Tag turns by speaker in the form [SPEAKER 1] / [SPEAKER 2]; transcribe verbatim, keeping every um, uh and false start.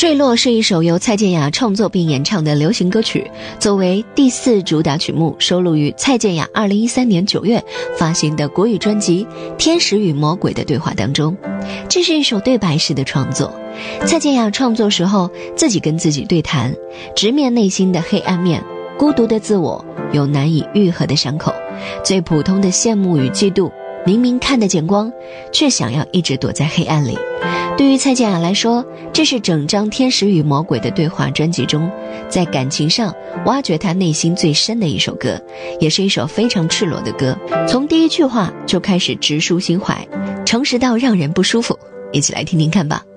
[SPEAKER 1] 坠落是一首由蔡健雅创作并演唱的流行歌曲，作为第四主打曲目收录于蔡健雅二零一三年九月发行的国语专辑《天使与魔鬼的对话》当中。这是一首对白式的创作，蔡健雅创作时候自己跟自己对谈，直面内心的黑暗面，孤独的自我，有难以愈合的伤口，最普通的羡慕与嫉妒，明明看得见光，却想要一直躲在黑暗里。对于蔡健雅来说，这是整张《天使与魔鬼的对话》专辑中在感情上挖掘她内心最深的一首歌，也是一首非常赤裸的歌，从第一句话就开始直抒心怀，诚实到让人不舒服。一起来听听看吧。